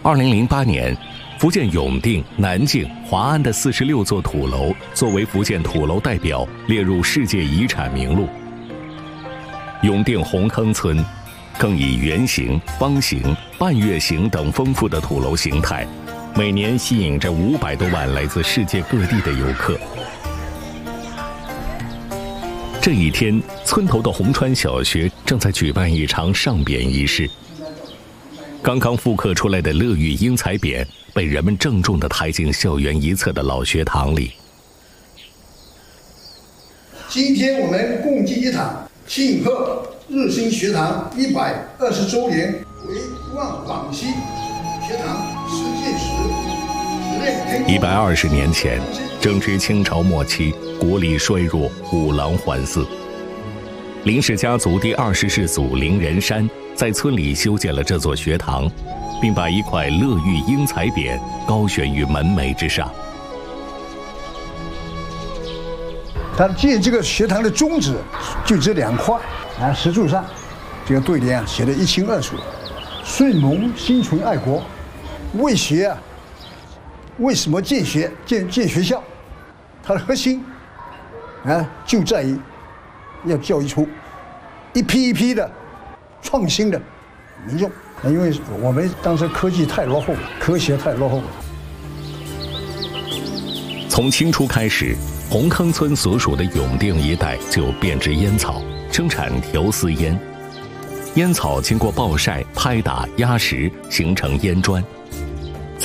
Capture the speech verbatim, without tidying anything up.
二零零八年，福建永定、南靖、华安的四十六座土楼作为福建土楼代表列入世界遗产名录。永定红坑村更以圆形、方形、半月形等丰富的土楼形态，每年吸引着五百多万来自世界各地的游客。这一天，村头的红川小学正在举办一场上匾仪式。刚刚复刻出来的乐玉英才匾被人们郑重地抬进校园一侧的老学堂里。 今天我们共祭一堂，庆贺日新学堂一百二十周年，为望广西学堂实践时。 一百二十年前，正值清朝末期，国力衰弱，五郎环伺。林氏家族第二十世祖林仁山在村里修建了这座学堂，并把一块乐玉英才匾高悬于门楣之上。 他建这个学堂的宗旨就这两块啊，石柱上这个对联啊写得一清二楚：顺蒙心存爱国，为学啊，为什么建学建建学校？它的核心啊就在于要教育出一批一批的创新的民众，因为我们当时科技太落后了，科学太落后了。 从清初开始，红坑村所属的永定一带就变植烟草，生产条丝烟。烟草经过暴晒、拍打、压实，形成烟砖。